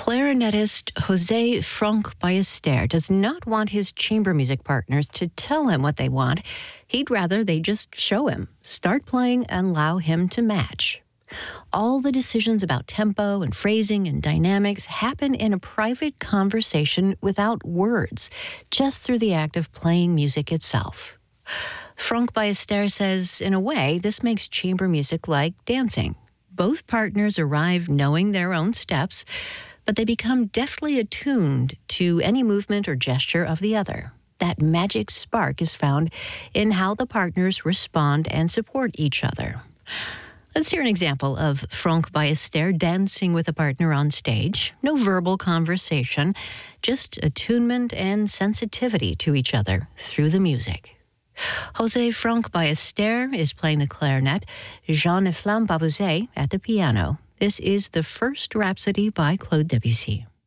Clarinetist José Franck Ballester does not want his chamber music partners to tell him what they want. He'd rather they just show him, start playing, and allow him to match. All the decisions about tempo and phrasing and dynamics happen in a private conversation without words, just through the act of playing music itself. Franck Ballester says, in a way, this makes chamber music like dancing. Both partners arrive knowing their own steps, but they become deftly attuned to any movement or gesture of the other. That magic spark is found in how the partners respond and support each other. Let's hear an example of Franck Ballester dancing with a partner on stage. No verbal conversation, just attunement and sensitivity to each other through the music. José Franck Ballester is playing the clarinet, Jean-Efflam Babuzet at the piano. This is the first Rhapsody by Claude Debussy.